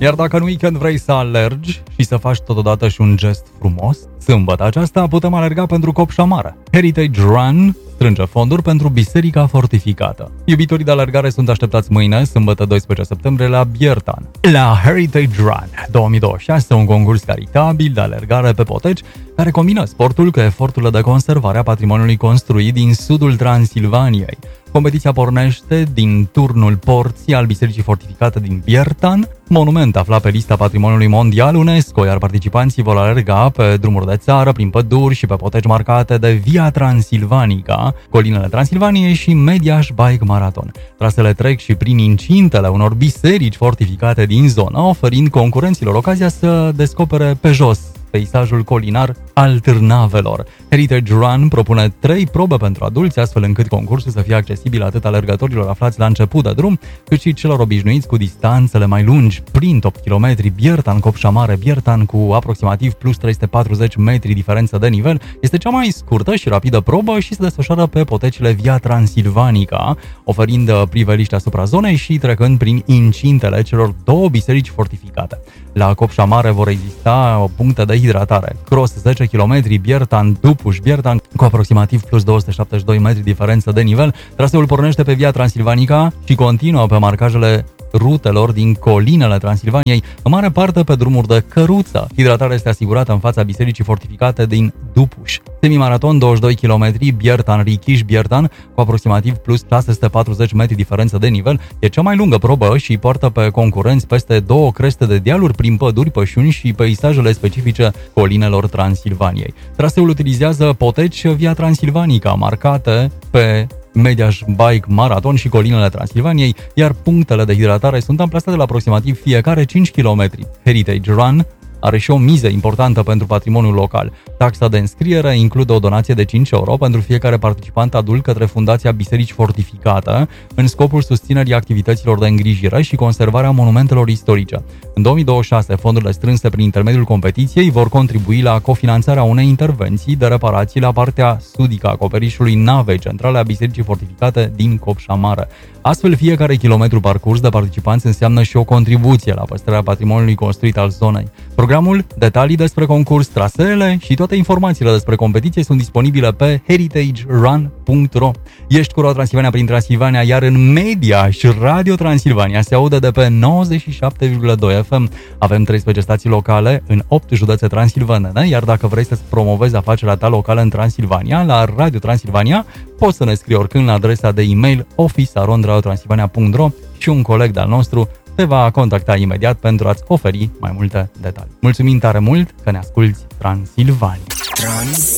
Iar dacă în weekend vrei să alergi și să faci totodată și un gest frumos, sâmbătă aceasta putem alerga pentru Copșa Mare. Heritage Run strânge fonduri pentru Biserica Fortificată. Iubitorii de alergare sunt așteptați mâine, sâmbătă 12 septembrie, la Biertan. La Heritage Run 2026, un concurs caritabil de alergare pe poteci, care combină sportul cu eforturile de conservare a patrimoniului construit din sudul Transilvaniei. Competiția pornește din turnul porții al Bisericii Fortificate din Biertan, monument aflat pe lista Patrimoniului Mondial UNESCO, iar participanții vor alerga pe drumuri de țară, prin păduri și pe poteci marcate de Via Transilvanica, colinele Transilvaniei și Mediaș Bike Marathon. Trasele trec și prin incintele unor biserici fortificate din zonă, oferind concurenților ocazia să descopere pe jos peisajul colinar al Târnavelor. Heritage Run propune 3 probe pentru adulți, astfel încât concursul să fie accesibil atât alergătorilor aflați la început de drum, cât și celor obișnuiți cu distanțele mai lungi. Prin 8 km, Biertan, Copșa Mare, Biertan, cu aproximativ plus 340 metri diferență de nivel, este cea mai scurtă și rapidă probă și se desfășoară pe potecile Via Transilvanica, oferind priveliști asupra zonei și trecând prin incintele celor 2 biserici fortificate. La Copșa Mare vor exista puncte de hidratare. Cross 10 km, Biertan, Dupuș, Biertan, cu aproximativ plus 272 metri diferență de nivel. Traseul pornește pe Via Transilvanica și continuă pe marcajele rutelor din colinele Transilvaniei, în mare parte pe drumuri de căruță. Hidratarea este asigurată în fața bisericii fortificate din Dupuș. Semimaraton 22 km, Biertan, Richiș, Biertan, cu aproximativ plus 640 metri diferență de nivel. E cea mai lungă probă și poartă pe concurenți peste 2 creste de dealuri prin păduri, pășuni și peisajele specifice colinelor Transilvaniei. Traseul utilizează poteci Via Transilvanica, marcate pe Mediaș Bike Marathon și colinele Transilvaniei, iar punctele de hidratare sunt amplasate la aproximativ fiecare 5 km. Heritage Run are și o miză importantă pentru patrimoniul local. Taxa de înscriere include o donație de 5 euro pentru fiecare participant adult către Fundația Biserici Fortificată, în scopul susținerii activităților de îngrijire și conservarea monumentelor istorice. În 2026, fondurile strânse prin intermediul competiției vor contribui la cofinanțarea unei intervenții de reparații la partea sudică a acoperișului navei centrale a Bisericii Fortificate din Copșa Mare. Astfel, fiecare kilometru parcurs de participanți înseamnă și o contribuție la păstrarea patrimoniului construit al zonei. Programul, detalii despre concurs, traseele și toate informațiile despre competiție sunt disponibile pe heritagerun.ro. Ești cu Radio Transilvania prin Transilvania, iar în media și Radio Transilvania se aude de pe 97,2 FM. Avem 13 stații locale în 8 județe transilvanene, iar dacă vrei să-ți promovezi afacerea ta locală în Transilvania, la Radio Transilvania, poți să ne scrii oricând la adresa de e-mail office@radiotransilvania.ro și un coleg de-al nostru te va contacta imediat pentru a-ți oferi mai multe detalii. Mulțumim tare mult că ne asculti, Transilvania!